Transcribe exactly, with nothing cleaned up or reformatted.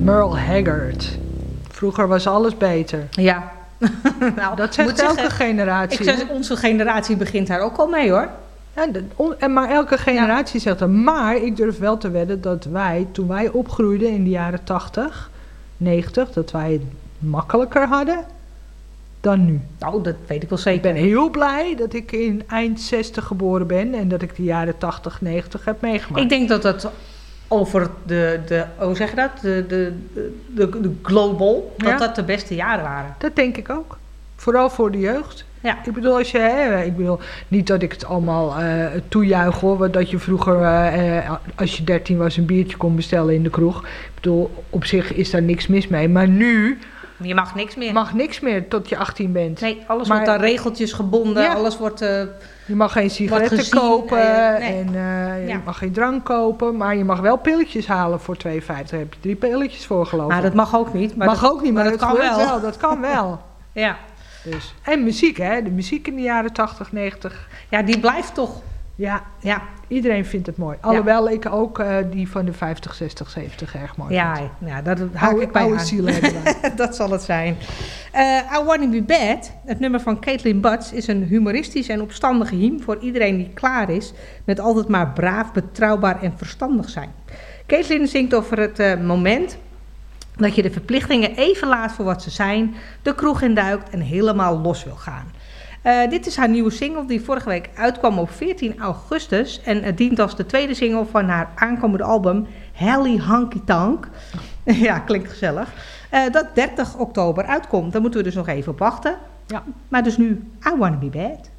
Merle Haggard. Vroeger was alles beter. Ja. nou, dat zegt elke zeggen, generatie. Ik zeg, onze generatie begint daar ook al mee, hoor. Ja, de, on, maar elke generatie ja. zegt dat. Maar ik durf wel te wedden dat wij, toen wij opgroeiden in de jaren tachtig, negentig... dat wij het makkelijker hadden dan nu. Nou, dat weet ik wel zeker. Ik ben heel blij dat ik in eind zestig geboren ben en dat ik de jaren tachtig, negentig heb meegemaakt. Ik denk dat dat over de, de hoe zeg je dat, de, de, de, de global, dat ja. dat de beste jaren waren. Dat denk ik ook. Vooral voor de jeugd. Ja. Ik bedoel, als je, hè, ik bedoel, niet dat ik het allemaal uh, toejuich hoor, dat je vroeger, uh, als je dertien was, een biertje kon bestellen in de kroeg. Ik bedoel, op zich is daar niks mis mee. Maar nu... Je mag niks meer. mag niks meer tot je achttien bent. Nee, alles maar, wordt aan regeltjes gebonden. Ja. Alles wordt... Uh, je mag geen sigaretten kopen. Uh, nee. En uh, ja. je mag geen drank kopen. Maar je mag wel pilletjes halen voor twee vijftig. Daar heb je drie pilletjes voor, geloof ik. Nou, dat mag ook niet. Maar mag dat, ook niet, maar, maar dat, dat kan wel. wel. Dat kan wel. ja. Dus. En muziek, hè. De muziek in de jaren tachtig, negentig. Ja, die blijft toch... Ja, ja, iedereen vindt het mooi. Alhoewel ja. ik ook uh, die van de vijftig, zestig, zeventig erg mooi ja, vind. Ja, dat haak oude, ik bij oude aan. Zielen hebben wij. Dat zal het zijn. Uh, I Wanna Be Bad, het nummer van Caitlin Butts, is een humoristisch en opstandige hymn voor iedereen die klaar is met altijd maar braaf, betrouwbaar en verstandig zijn. Caitlin zingt over het uh, moment dat je de verplichtingen even laat voor wat ze zijn, de kroeg induikt en helemaal los wil gaan. Uh, dit is haar nieuwe single die vorige week uitkwam op veertien augustus. En het dient als de tweede single van haar aankomende album Helly Honky Tonk. ja, klinkt gezellig. Uh, dat dertig oktober uitkomt. Daar moeten we dus nog even op wachten. Ja. Maar dus nu I Wanna Be Bad.